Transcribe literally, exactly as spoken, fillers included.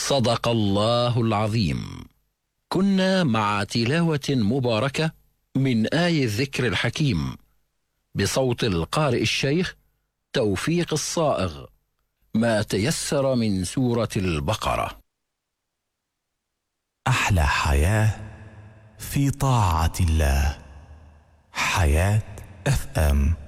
صدق الله العظيم. كنا مع تلاوة مباركة من آي الذكر الحكيم بصوت القارئ الشيخ توفيق الصائغ، ما تيسر من سورة البقرة. أحلى حياة في طاعة الله. حياة اف ام.